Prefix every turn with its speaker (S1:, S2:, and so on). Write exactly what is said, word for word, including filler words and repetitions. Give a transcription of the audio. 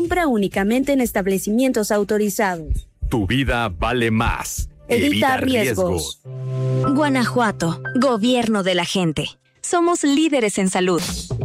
S1: Compra únicamente en establecimientos autorizados.
S2: Tu vida vale más.
S1: Evita,
S2: Evita
S1: riesgos.
S2: riesgos.
S3: Guanajuato, gobierno de la gente. Somos líderes en salud.